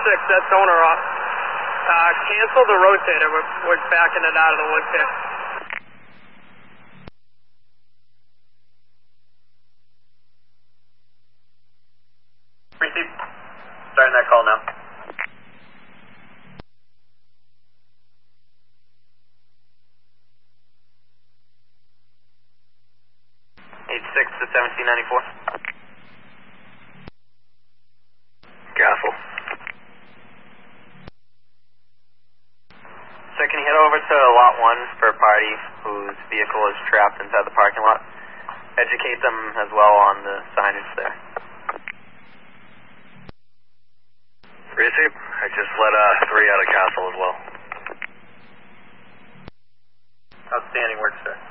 that's owner off. Cancel the rotator. We're backing it out of the woods here. Receive. Starting that call now. H6 to 1794. Castle. So can you head over to lot 1 for a party whose vehicle is trapped inside the parking lot? Educate them as well on the signage there. Receive. I just let 3 out of Castle as well. Outstanding work, sir.